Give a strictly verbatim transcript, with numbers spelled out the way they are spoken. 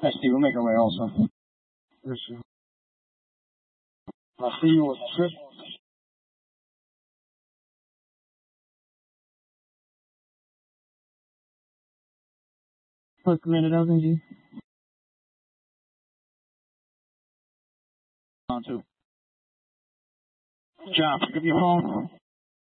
Hi, Steve. We'll make our way also. Yes, sir. I'll see you with Chris. First Commander Elgin, on two. John, pick up your phone.